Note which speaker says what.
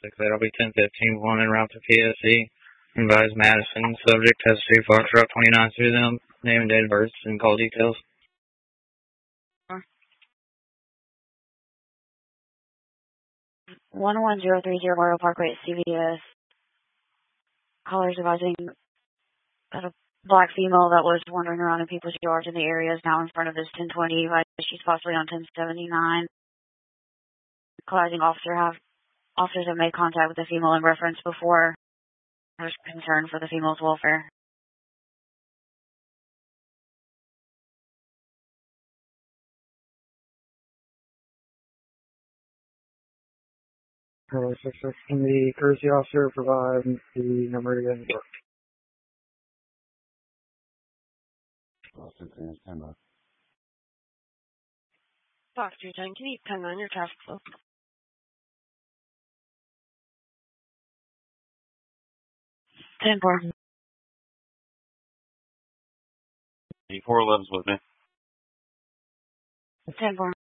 Speaker 1: that'll be 10:15, one en route to PSE. Advise Madison. Subject has 3 Foxtrot 29 through them. Name and date of birth and call details.
Speaker 2: 11030 Royal Parkway at CVS. Callers advising that a black female that was wandering around in people's yards in the area is now in front of this 1020. She's possibly on 1079. Advising officers have made contact with the female in reference before. There's concern for the female's welfare.
Speaker 3: Hello, 66 from the courtesy officer, provide the number again.
Speaker 2: Fox 210, can you come on your traffic flow? 10-4.
Speaker 1: 411's with me.
Speaker 2: 10-4.